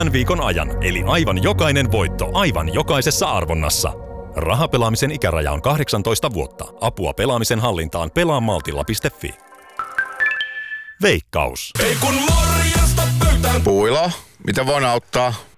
viikon ajan, eli aivan jokainen voitto aivan jokaisessa arvonnassa. Rahapelaamisen ikäraja on 18 vuotta. Apua pelaamisen hallintaan pelaamaltilla.fi. Veikkaus. Ei kun morjesta pöytään. Puilo, mitä voin auttaa?